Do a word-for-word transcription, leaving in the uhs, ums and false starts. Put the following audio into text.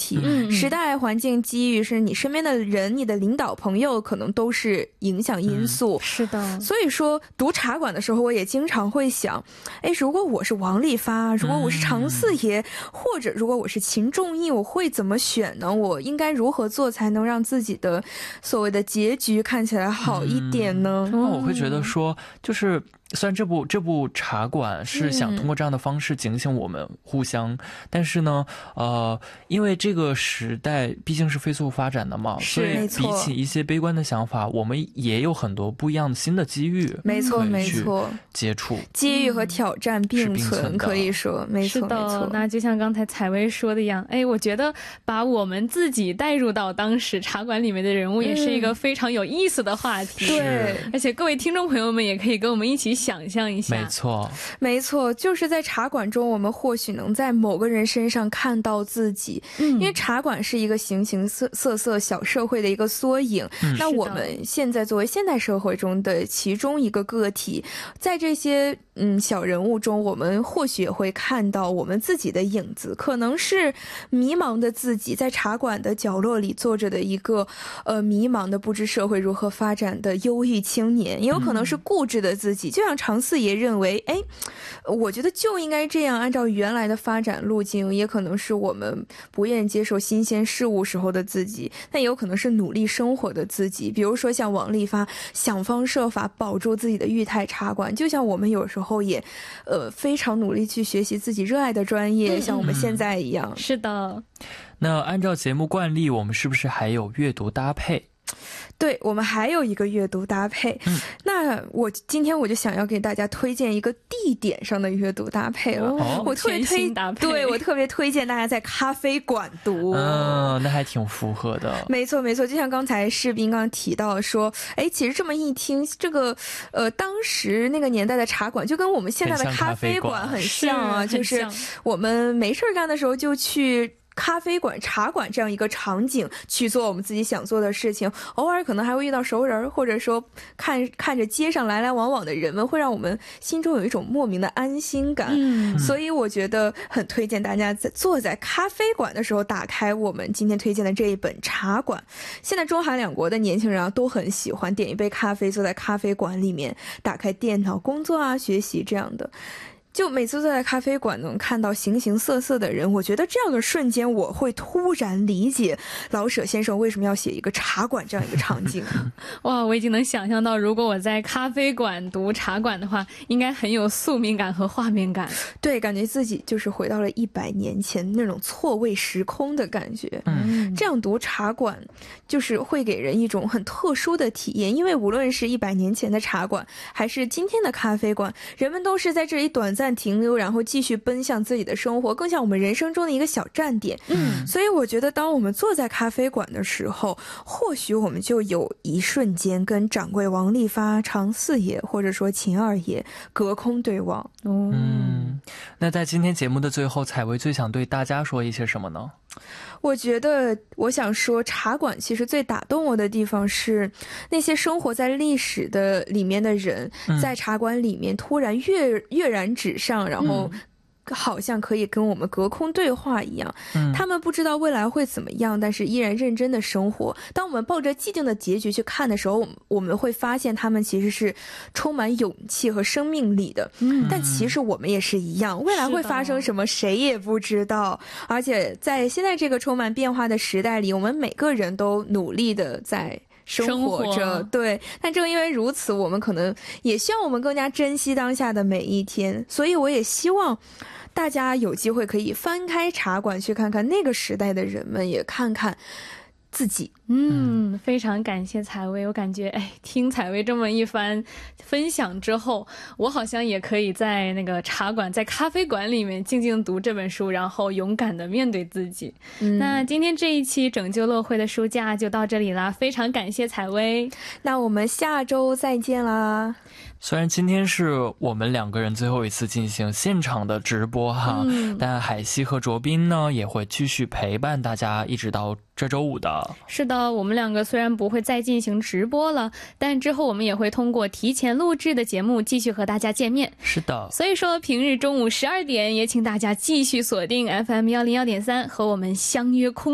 题，嗯，时代环境机遇是你身边的人，你的领导朋友可能都是影响因素， 嗯、是的。 所以说读茶馆的时候我也经常会想，哎，如果我是王利发，如果我是常四爷、嗯、或者如果我是秦仲义，我会怎么选呢？我应该如何做才能让自己的所谓的结局看起来好一点呢？ 那、嗯、我会觉得说就是虽然这部这部茶馆是想通过这样的方式警醒我们互相、嗯、但是呢呃，因为这个时代毕竟是飞速发展的嘛，所以比起一些悲观的想法，我们也有很多不一样的新的机遇， 没错没错， 接触机遇和挑战并存，可以说没错没错。 那就像刚才采薇说的一样，哎，我觉得把我们自己带入到当时茶馆里面的人物也是一个非常有意思的话题、 嗯、对， 而且各位听众朋友们也可以跟我们一起想象一下。 没错没错，就是在茶馆中我们或许能在某个人身上看到自己、嗯、因为茶馆是一个形形色色色小社会的一个缩影、嗯、那我们现在作为现代社会中的其中一个个体，在这些嗯小人物中，我们或许也会看到我们自己的影子，可能是迷茫的自己，在茶馆的角落里坐着的一个呃迷茫的不知社会如何发展的忧郁青年，也有可能是固执的自己、嗯、就像常四爷认为哎，我觉得就应该这样按照原来的发展路径，也可能是我们不愿意接受新鲜事物时候的自己，但也有可能是努力生活的自己，比如说像王利发想方设法保住自己的裕泰茶馆，就像我们有时候也呃非常努力去学习自己热爱的专业、嗯、像我们现在一样。 是的。 那按照节目惯例，我们是不是还有阅读搭配？ 对，我们还有一个阅读搭配、嗯、那我今天我就想要给大家推荐一个地点上的阅读搭配了、 哦、 我特别推对我特别推荐大家在咖啡馆读。 嗯，那还挺符合的。 没错没错，就像刚才士兵刚刚提到说，哎，其实这么一听，这个呃当时那个年代的茶馆就跟我们现在的咖啡馆很像啊， 是就是我们没事干的时候就去咖啡馆茶馆这样一个场景去做我们自己想做的事情，偶尔可能还会遇到熟人，或者说看看着街上来来往往的人们，会让我们心中有一种莫名的安心感、嗯、所以我觉得很推荐大家在坐在咖啡馆的时候打开我们今天推荐的这一本茶馆。现在中韩两国的年轻人啊都很喜欢点一杯咖啡，坐在咖啡馆里面打开电脑工作啊学习这样的，就每次坐在咖啡馆能看到形形色色的人，我觉得这样的瞬间我会突然理解老舍先生为什么要写一个茶馆这样一个场景。 哇，我已经能想象到如果我在咖啡馆读茶馆的话，应该很有宿命感和画面感。 对，感觉自己就是回到了一百年前那种错位时空的感觉。嗯，这样读茶馆就是会给人一种很特殊的体验，因为无论是一百年前的茶馆还是今天的咖啡馆，人们都是在这里短暂停留，然后继续奔向自己的生活，更像我们人生中的一个小站点。嗯，所以我觉得当我们坐在咖啡馆的时候，或许我们就有一瞬间跟掌柜王利发、常四爷或者说秦二爷隔空对望。 嗯，那在今天节目的最后，采薇最想对大家说一些什么呢？ 我觉得我想说茶馆其实最打动我的地方是那些生活在历史的里面的人、嗯、在茶馆里面突然跃跃然纸上，然后好像可以跟我们隔空对话一样、嗯、他们不知道未来会怎么样，但是依然认真的生活。当我们抱着既定的结局去看的时候，我们会发现他们其实是充满勇气和生命力的、嗯、但其实我们也是一样，未来会发生什么谁也不知道。而且在现在这个充满变化的时代里，我们每个人都努力的在生活着，对，但正因为如此，我们可能也希望我们更加珍惜当下的每一天。所以我也希望大家有机会可以翻开茶馆去看看那个时代的人们，也看看自己。 嗯，非常感谢采薇。我感觉哎，听采薇这么一番分享之后，我好像也可以在那个茶馆在咖啡馆里面静静读这本书，然后勇敢的面对自己、嗯、那今天这一期拯救乐会的书架就到这里啦，非常感谢采薇， 那我们下周再见啦。 虽然今天是我们两个人最后一次进行现场的直播哈、嗯、但海西和卓斌呢也会继续陪伴大家一直到这周五的。 是的，我们两个虽然不会再进行直播了，但之后我们也会通过提前录制的节目继续和大家见面。 是的， 所以说平日中午十二点也请大家继续锁定 F M 一零一点三和我们相约空